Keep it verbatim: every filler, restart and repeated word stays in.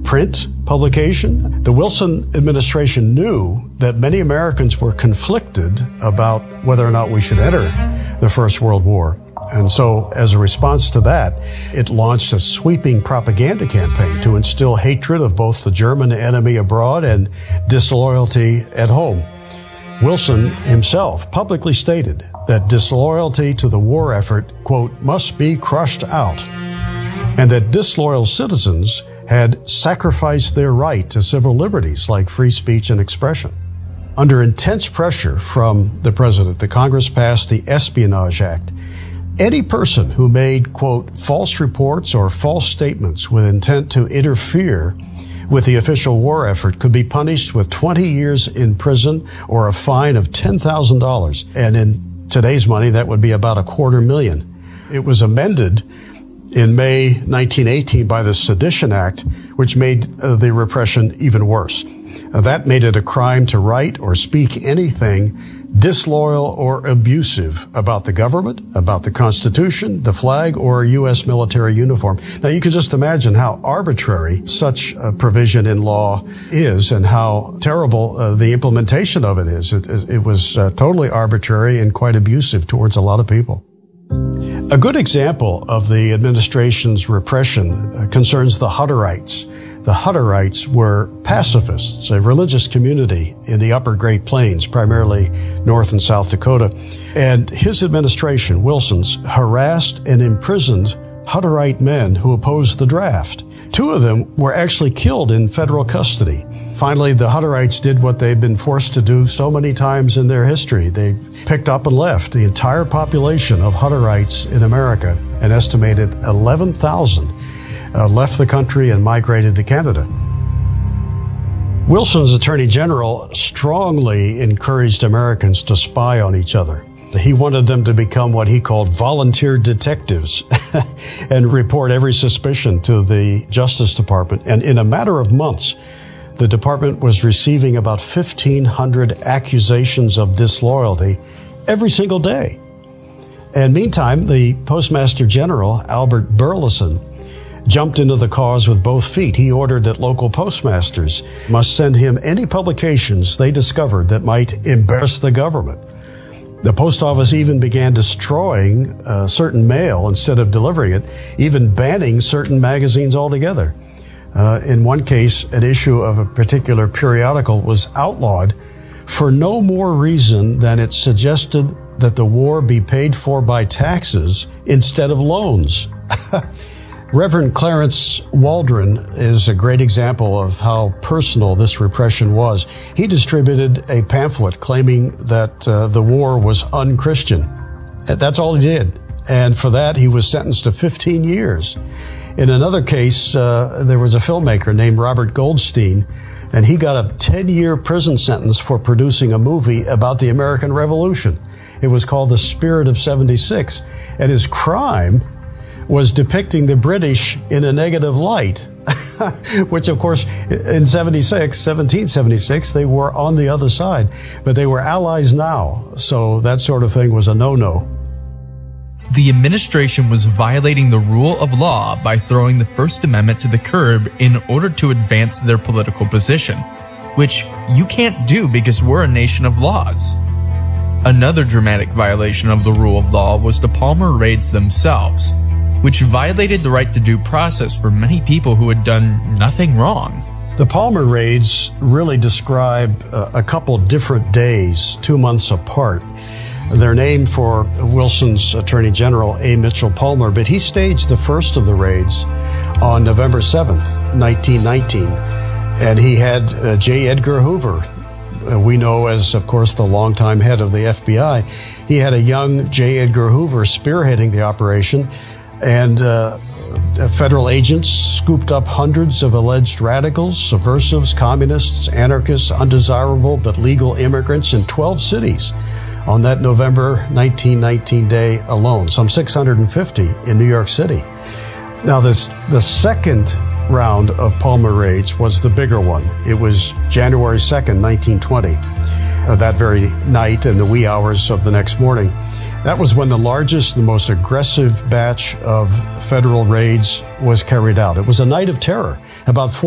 print publication. The Wilson administration knew that many Americans were conflicted about whether or not we should enter the First World War. And so, as a response to that, it launched a sweeping propaganda campaign to instill hatred of both the German enemy abroad and disloyalty at home. Wilson himself publicly stated that disloyalty to the war effort, quote, must be crushed out, and that disloyal citizens had sacrificed their right to civil liberties like free speech and expression. Under intense pressure from the president, the Congress passed the Espionage Act. Any person who made, quote, false reports or false statements with intent to interfere with the official war effort could be punished with twenty years in prison or a fine of ten thousand dollars. And in today's money, that would be about a quarter million. It was amended in May nineteen eighteen by the Sedition Act, which made uh, the repression even worse. Uh, that made it a crime to write or speak anything disloyal or abusive about the government, about the Constitution, the flag, or a U S military uniform. Now, you can just imagine how arbitrary such a provision in law is and how terrible uh, the implementation of it is. It, it was uh, totally arbitrary and quite abusive towards a lot of people. A good example of the administration's repression uh, concerns the Hutterites. The Hutterites were pacifists, a religious community in the upper Great Plains, primarily North and South Dakota. And his administration, Wilson's, harassed and imprisoned Hutterite men who opposed the draft. Two of them were actually killed in federal custody. Finally, the Hutterites did what they'd been forced to do so many times in their history. They picked up and left. The entire population of Hutterites in America, an estimated eleven thousand, Uh, left the country and migrated to Canada. Wilson's Attorney General strongly encouraged Americans to spy on each other. He wanted them to become what he called volunteer detectives and report every suspicion to the Justice Department. And in a matter of months, the department was receiving about fifteen hundred accusations of disloyalty every single day. And meantime, the Postmaster General, Albert Burleson, jumped into the cause with both feet. He ordered that local postmasters must send him any publications they discovered that might embarrass the government. The post office even began destroying uh, certain mail instead of delivering it, even banning certain magazines altogether. Uh, in one case, an issue of a particular periodical was outlawed for no more reason than it suggested that the war be paid for by taxes instead of loans. Reverend Clarence Waldron is a great example of how personal this repression was. He distributed a pamphlet claiming that uh, the war was un-Christian. That's all he did. And for that, he was sentenced to fifteen years. In another case, uh, there was a filmmaker named Robert Goldstein, and he got a ten-year prison sentence for producing a movie about the American Revolution. It was called The Spirit of seventy-six, and his crime was depicting the British in a negative light, which, of course, in seventy-six, seventeen seventy-six, they were on the other side, but they were allies now, so that sort of thing was a no-no. The administration was violating the rule of law by throwing the First Amendment to the curb in order to advance their political position, which you can't do because we're a nation of laws. Another dramatic violation of the rule of law was the Palmer raids themselves, which violated the right to due process for many people who had done nothing wrong. The Palmer raids really describe uh, a couple different days, two months apart. They're named for Wilson's Attorney General, A. Mitchell Palmer, but he staged the first of the raids on November seventh, nineteen nineteen. And he had uh, J. Edgar Hoover, uh, we know as, of course, the longtime head of the F B I. He had a young J. Edgar Hoover spearheading the operation. And uh, federal agents scooped up hundreds of alleged radicals, subversives, communists, anarchists, undesirable but legal immigrants in twelve cities on that November nineteen nineteen day alone, some six hundred fifty in New York City. Now, this the second round of Palmer raids was the bigger one. It was January second, nineteen twenty, uh, that very night and the wee hours of the next morning. That was when the largest, the most aggressive batch of federal raids was carried out. It was a night of terror. About